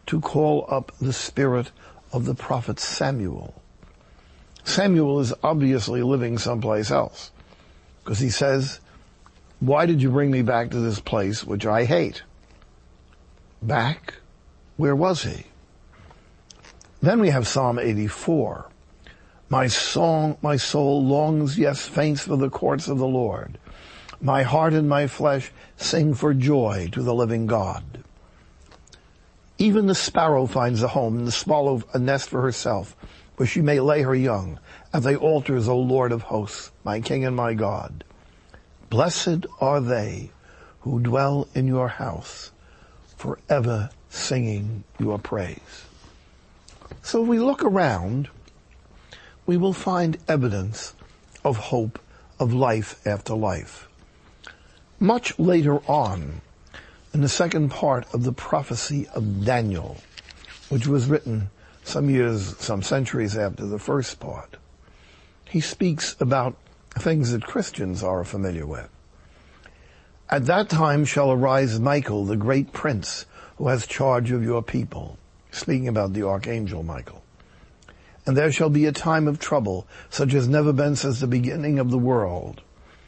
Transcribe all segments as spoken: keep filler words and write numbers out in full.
to call up the spirit of the prophet Samuel. Samuel is obviously living someplace else, because he says, why did you bring me back to this place which I hate? Back? Where was he? Then we have Psalm eighty-four. My song, my soul longs, yes, faints for the courts of the Lord. My heart and my flesh sing for joy to the living God. Even the sparrow finds a home, and the swallow a nest for herself, where she may lay her young, at thy altars, O Lord of hosts, my King and my God. Blessed are they who dwell in your house, forever singing your praise. So if we look around, we will find evidence of hope, of life after life. Much later on, in the second part of the prophecy of Daniel, which was written some years, some centuries after the first part, he speaks about things that Christians are familiar with. At that time shall arise Michael, the great prince, who has charge of your people, speaking about the archangel Michael. And there shall be a time of trouble, such as never been since the beginning of the world.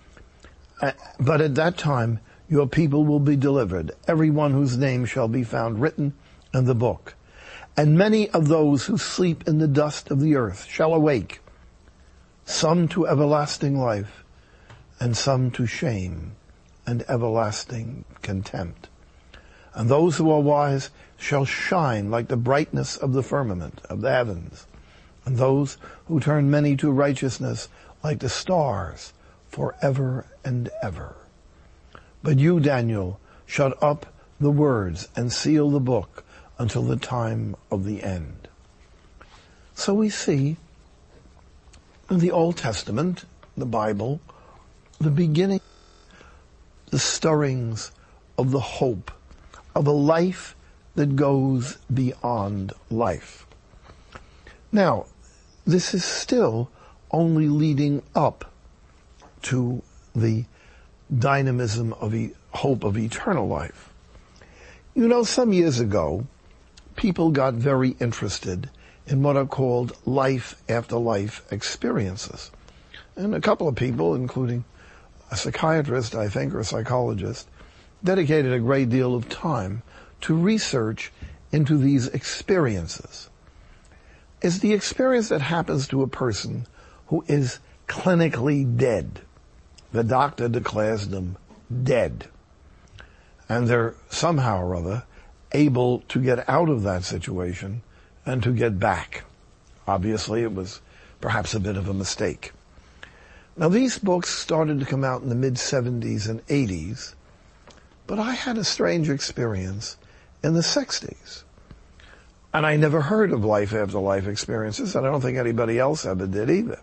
But at that time your people will be delivered, every one whose name shall be found written in the book. And many of those who sleep in the dust of the earth shall awake, some to everlasting life, and some to shame and everlasting contempt. And those who are wise shall shine like the brightness of the firmament of the heavens, and those who turn many to righteousness like the stars forever and ever. But you, Daniel, shut up the words and seal the book until the time of the end. So we see in the Old Testament, the Bible, the beginning, the stirrings of the hope of a life that goes beyond life. Now, this is still only leading up to the dynamism of e- hope of eternal life. You know, some years ago, people got very interested in what are called life after life experiences. And a couple of people, including a psychiatrist, I think, or a psychologist, dedicated a great deal of time to research into these experiences. It's the experience that happens to a person who is clinically dead. The doctor declares them dead. And they're somehow or other able to get out of that situation and to get back. Obviously, it was perhaps a bit of a mistake. Now, these books started to come out in the mid seventies and eighties, but I had a strange experience in the sixties. And I never heard of life after life experiences, and I don't think anybody else ever did either.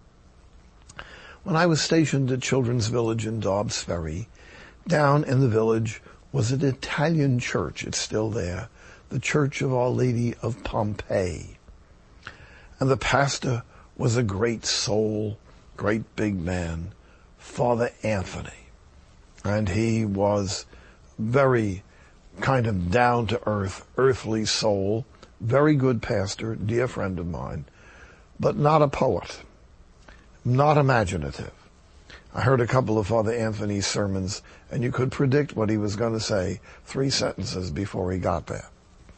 When I was stationed at Children's Village in Dobbs Ferry, down in the village was an Italian church. It's still there, the Church of Our Lady of Pompeii. And the pastor was a great soul, great big man, Father Anthony. And he was very kind of down-to-earth, earthly soul, very good pastor, dear friend of mine, but not a poet, not imaginative. I heard a couple of Father Anthony's sermons, and you could predict what he was going to say three sentences before he got there.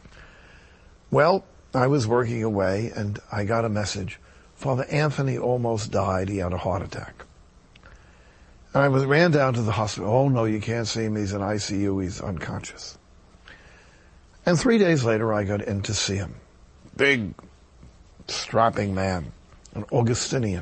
Well, I was working away, and I got a message. Father Anthony almost died. He had a heart attack. And I was ran down to the hospital. Oh, no, you can't see him. He's in I C U. He's unconscious. And three days later, I got in to see him. Big, strapping man, an Augustinian.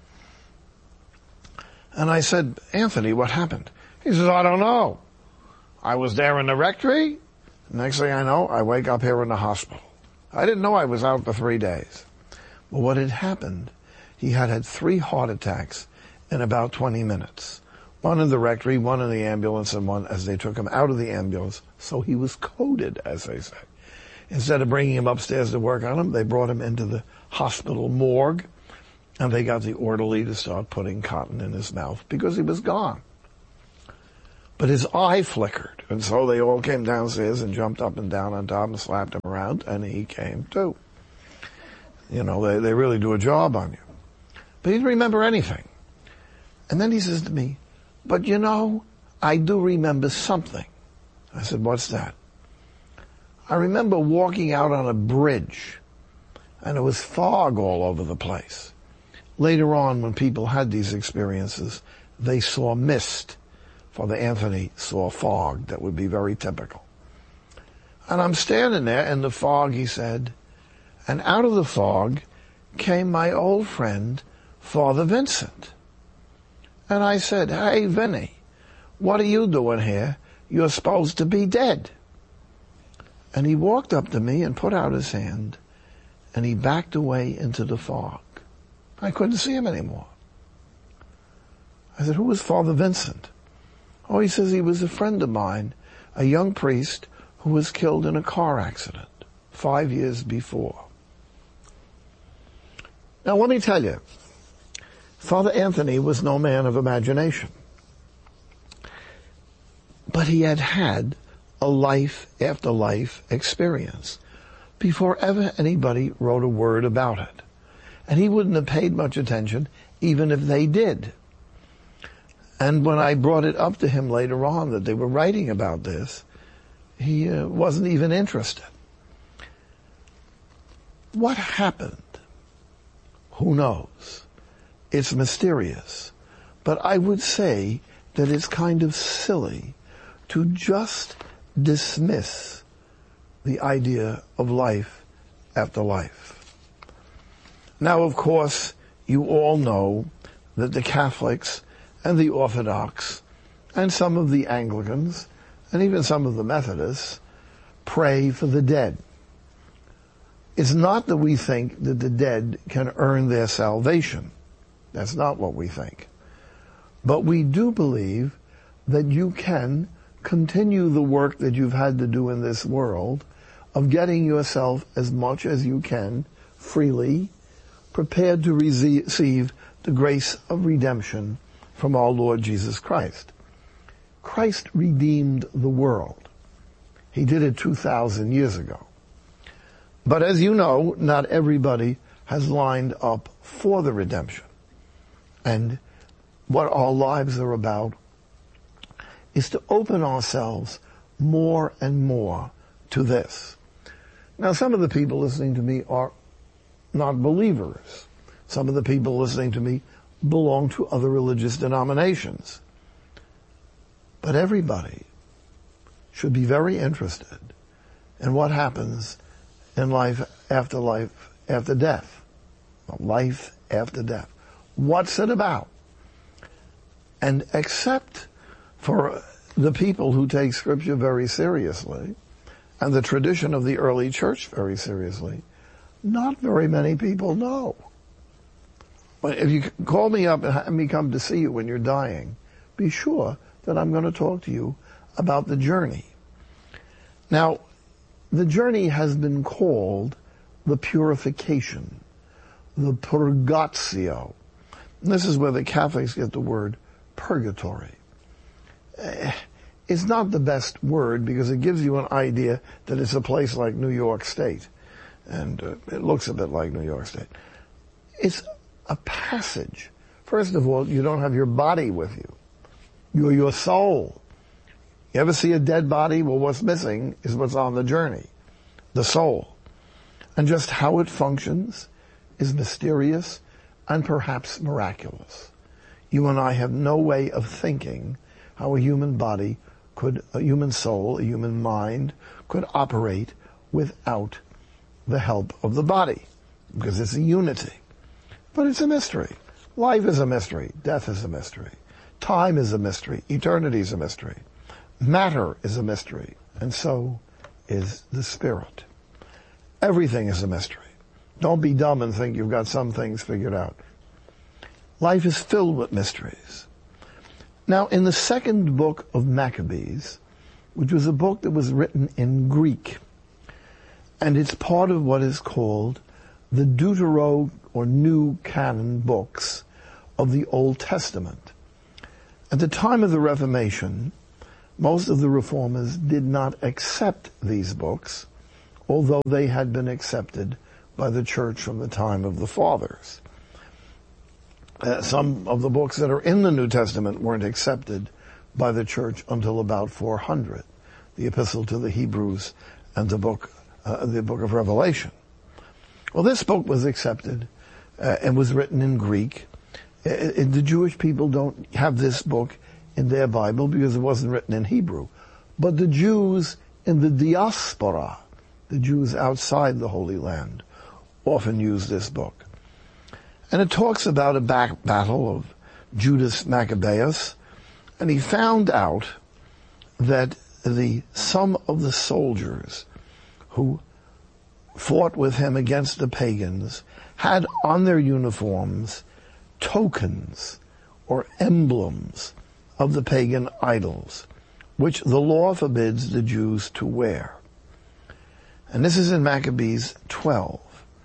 And I said, Anthony, what happened? He says, I don't know. I was there in the rectory. Next thing I know, I wake up here in the hospital. I didn't know I was out for three days. But what had happened, he had had three heart attacks in about twenty minutes. One in the rectory, one in the ambulance, and one as they took him out of the ambulance. So he was coded, as they say. Instead of bringing him upstairs to work on him, they brought him into the hospital morgue, and they got the orderly to start putting cotton in his mouth because he was gone. But his eye flickered, and so they all came downstairs and jumped up and down on top and slapped him around, and he came too. You know, they, they really do a job on you. But he didn't remember anything. And then he says to me, but you know, I do remember something. I said, what's that? I remember walking out on a bridge, and there was fog all over the place. Later on, when people had these experiences, they saw mist. Father Anthony saw fog. That would be very typical. And I'm standing there in the fog, he said, and out of the fog came my old friend, Father Vincent. And I said, hey, Vinny, what are you doing here? You're supposed to be dead. And he walked up to me and put out his hand, and he backed away into the fog. I couldn't see him anymore. I said, who was Father Vincent? Oh, he says he was a friend of mine, a young priest who was killed in a car accident five years before. Now, let me tell you, Father Anthony was no man of imagination. But he had had a life after life experience before ever anybody wrote a word about it. And he wouldn't have paid much attention even if they did. And when I brought it up to him later on that they were writing about this, he uh, wasn't even interested. What happened? Who knows? It's mysterious. But I would say that it's kind of silly to just dismiss the idea of life after life. Now, of course, you all know that the Catholics and the Orthodox and some of the Anglicans and even some of the Methodists pray for the dead. It's not that we think that the dead can earn their salvation. That's not what we think. But we do believe that you can continue the work that you've had to do in this world of getting yourself as much as you can freely prepared to receive the grace of redemption from our Lord Jesus Christ. Christ redeemed the world. He did it two thousand years ago. But as you know, not everybody has lined up for the redemption. And what our lives are about is to open ourselves more and more to this. Now, some of the people listening to me are not believers. Some of the people listening to me belong to other religious denominations. But everybody should be very interested in what happens in life after life after death. Life after death. What's it about? And except for the people who take Scripture very seriously and the tradition of the early church very seriously, not very many people know. If you call me up and have me come to see you when you're dying, be sure that I'm going to talk to you about the journey. Now, the journey has been called the purification, the purgatio. And this is where the Catholics get the word purgatory. It's not the best word because it gives you an idea that it's a place like New York State. And uh, it looks a bit like New York State. It's a passage. First of all, you don't have your body with you. You're your soul. You ever see a dead body? Well, what's missing is what's on the journey, the soul. And just how it functions is mysterious and perhaps miraculous. You and I have no way of thinking how a human body could, a human soul, a human mind could operate without the help of the body, because it's a unity. But it's a mystery. Life is a mystery. Death is a mystery. Time is a mystery. Eternity is a mystery. Matter is a mystery. And so is the spirit. Everything is a mystery. Don't be dumb and think you've got some things figured out. Life is filled with mysteries. Now, in the second book of Maccabees, which was a book that was written in Greek, and it's part of what is called the Deutero or New Canon books of the Old Testament. At the time of the Reformation, most of the reformers did not accept these books, although they had been accepted by the church from the time of the fathers. Uh, some of the books that are in the New Testament weren't accepted by the church until about four hundred, the Epistle to the Hebrews and the book, uh, the book of Revelation. Well, this book was accepted uh, and was written in Greek. Uh, the Jewish people don't have this book in their Bible because it wasn't written in Hebrew. But the Jews in the diaspora, the Jews outside the Holy Land, often use this book. And it talks about a back battle of Judas Maccabeus, and he found out that the some of the soldiers who fought with him against the pagans had on their uniforms tokens or emblems of the pagan idols, which the law forbids the Jews to wear. And this is in Maccabees twelve.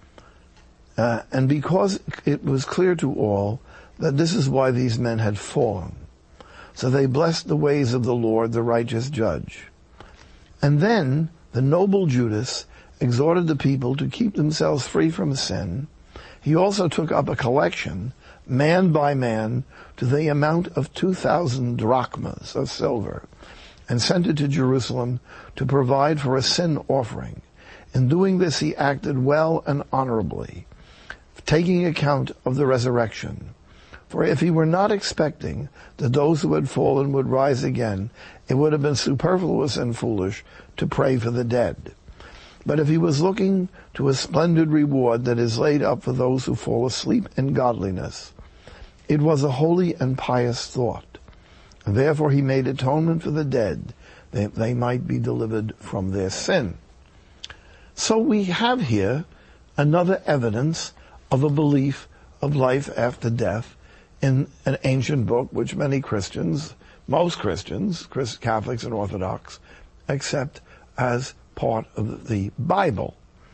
Uh, and because it was clear to all that this is why these men had fallen, so they blessed the ways of the Lord, the righteous judge. And then the noble Judas exhorted the people to keep themselves free from sin. He also took up a collection, man by man, to the amount of two thousand drachmas of silver, and sent it to Jerusalem to provide for a sin offering. In doing this, he acted well and honorably, taking account of the resurrection. For if he were not expecting that those who had fallen would rise again, it would have been superfluous and foolish to pray for the dead. But if he was looking to a splendid reward that is laid up for those who fall asleep in godliness, it was a holy and pious thought. Therefore he made atonement for the dead, that they might be delivered from their sin. So we have here another evidence of a belief of life after death in an ancient book which many Christians, most Christians, Catholics and Orthodox, accept as part of the Bible.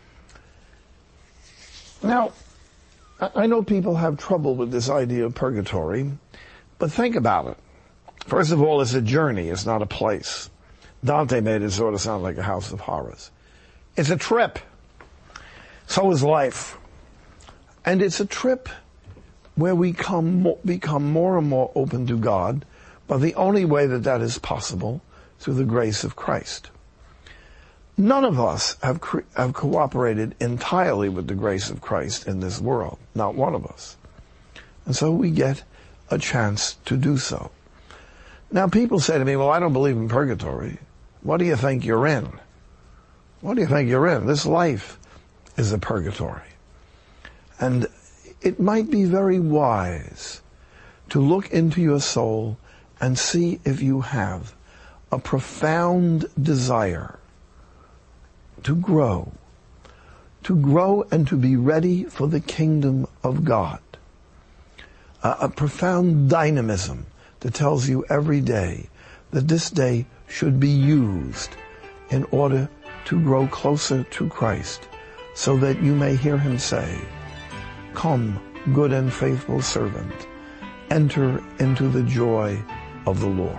Now, I know people have trouble with this idea of purgatory, but think about it. First of all, it's a journey, it's not a place. Dante made it sort of sound like a house of horrors. It's a trip. So is life. And it's a trip where we come, become more and more open to God, but the only way that that is possible through the grace of Christ. None of us have, cre- have cooperated entirely with the grace of Christ in this world. Not one of us. And so we get a chance to do so. Now people say to me, well, I don't believe in purgatory. What do you think you're in? What do you think you're in? This life is a purgatory. And it might be very wise to look into your soul and see if you have a profound desire to grow, to grow and to be ready for the kingdom of God. Uh, a profound dynamism that tells you every day that this day should be used in order to grow closer to Christ, so that you may hear him say, "Come, good and faithful servant, enter into the joy of the Lord."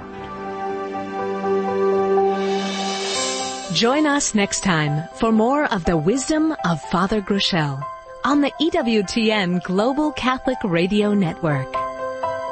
Join us next time for more of the wisdom of Father Groeschel on the E W T N Global Catholic Radio Network.